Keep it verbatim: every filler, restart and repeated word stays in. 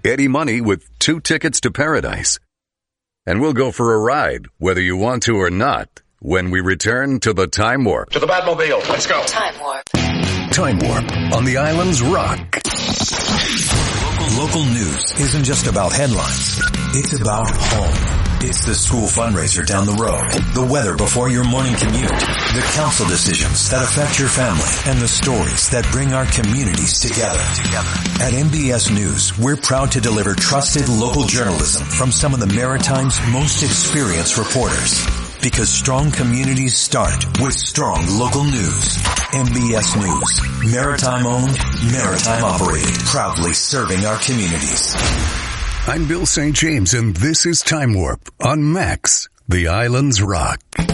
Eddie Money with two tickets to paradise. And we'll go for a ride, whether you want to or not, when we return to the Time Warp. To the Batmobile. Let's go. Time Warp. Time Warp on the Islands Rock. Local news isn't just about headlines. It's about home. It's the school fundraiser down the road, the weather before your morning commute, the council decisions that affect your family, and the stories that bring our communities together. Together. At M B S News, we're proud to deliver trusted local journalism from some of the Maritime's most experienced reporters. Because strong communities start with strong local news. M B S News. Maritime owned, maritime operated. Proudly serving our communities. I'm Bill Saint James, and this is Time Warp on Max, the Islands Rock.